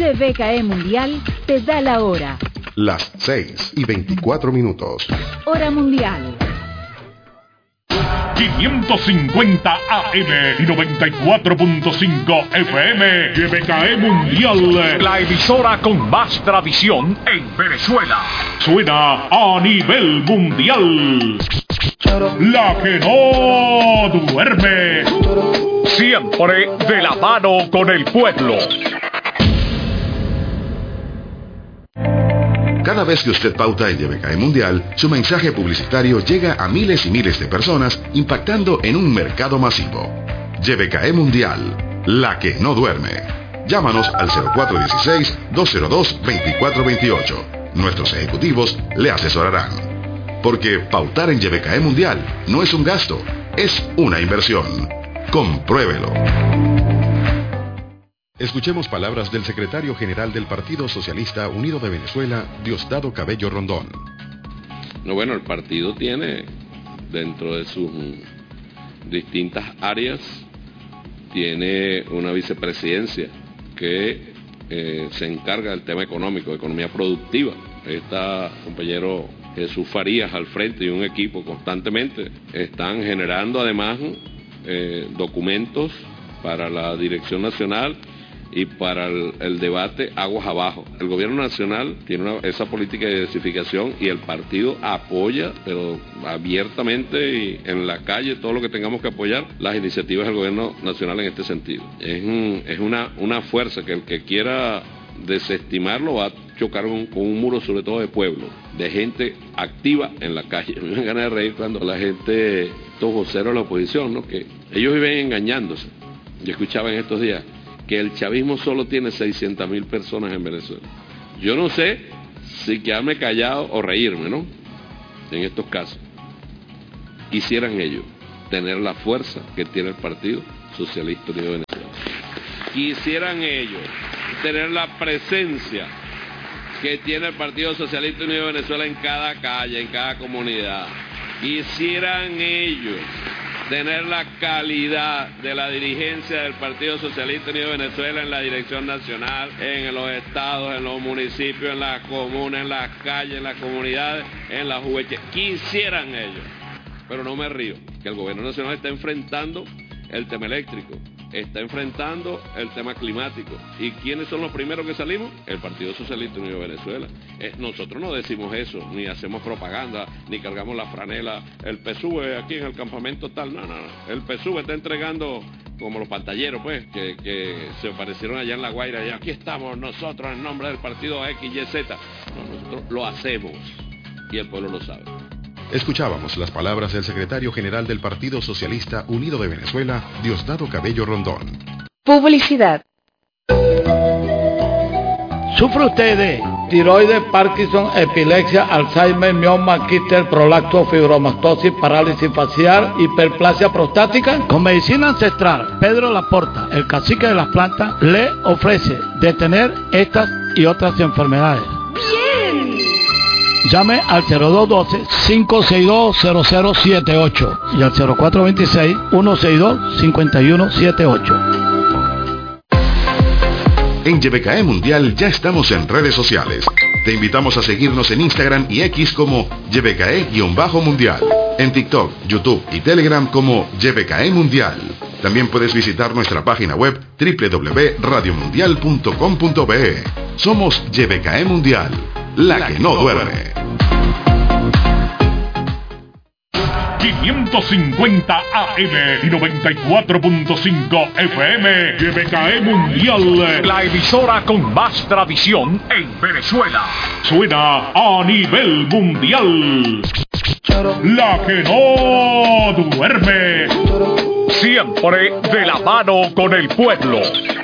YBKE Mundial te da la hora. Las 6:24. Hora mundial. 550 AM y 94.5 FM. YBKE Mundial. La emisora con más tradición en Venezuela. Suena a nivel mundial. La que no duerme. Siempre de la mano con el pueblo. Cada vez que usted pauta en YBKE Mundial, su mensaje publicitario llega a miles y miles de personas, impactando en un mercado masivo. YBKE Mundial, la que no duerme. Llámanos al 0416-202-2428. Nuestros ejecutivos le asesorarán. Porque pautar en YBKE Mundial no es un gasto, es una inversión. Compruébelo. Escuchemos palabras del secretario general del Partido Socialista Unido de Venezuela, Diosdado Cabello Rondón. No, bueno, el partido tiene, dentro de sus distintas áreas, tiene una vicepresidencia que se encarga del tema económico, de economía productiva. Está compañero Jesús Farías al frente y un equipo constantemente. Están generando además documentos para la dirección nacional y para el debate aguas abajo. El gobierno nacional tiene esa política de diversificación y el partido apoya, pero abiertamente y en la calle, todo lo que tengamos que apoyar, las iniciativas del gobierno nacional en este sentido. Es una fuerza que el que quiera desestimarlo va a chocar con un muro, sobre todo de pueblo, de gente activa en la calle. Me dan ganas de reír cuando la gente, estos voceros de la oposición, ¿no?, que ellos viven engañándose. Yo escuchaba en estos días que el chavismo solo tiene 600,000 personas en Venezuela. Yo no sé si quedarme callado o reírme, ¿no?, en estos casos. Quisieran ellos tener la fuerza que tiene el Partido Socialista Unido de Venezuela. Quisieran ellos tener la presencia que tiene el Partido Socialista Unido de Venezuela en cada calle, en cada comunidad. Quisieran ellos tener la calidad de la dirigencia del Partido Socialista Unido de Venezuela en la dirección nacional, en los estados, en los municipios, en las comunas, en las calles, en las comunidades, en las juventudes. Quisieran ellos, pero no me río, que el gobierno nacional está enfrentando el tema eléctrico, está enfrentando el tema climático. ¿Y quiénes son los primeros que salimos? El Partido Socialista Unido de Venezuela. Nosotros no decimos eso, ni hacemos propaganda, ni cargamos la franela. El PSUV aquí en el campamento tal, no. El PSUV está entregando como los pantalleros, pues, que se aparecieron allá en La Guaira, y aquí estamos nosotros en nombre del partido XYZ. No, nosotros lo hacemos, y el pueblo lo sabe. Escuchábamos las palabras del secretario general del Partido Socialista Unido de Venezuela, Diosdado Cabello Rondón. Publicidad. ¿Sufre usted de tiroides, Parkinson, epilepsia, Alzheimer, mioma, quiste, prolacto, fibromastosis, parálisis facial, hiperplasia prostática? Con medicina ancestral, Pedro Laporta, el cacique de las plantas, le ofrece detener estas y otras enfermedades. Llame al 0212-562-0078 y al 0426-162-5178. En YBKE Mundial ya estamos en redes sociales. Te invitamos a seguirnos en Instagram y X como YBKE-Mundial. En TikTok, YouTube y Telegram como YBKE Mundial. También puedes visitar nuestra página web www.radiomundial.com.be. Somos YBKE Mundial, la que no duerme. 550 AM y 94.5 FM. YBKE Mundial. La emisora con más tradición en Venezuela. Suena a nivel mundial. La que no duerme. Siempre de la mano con el pueblo.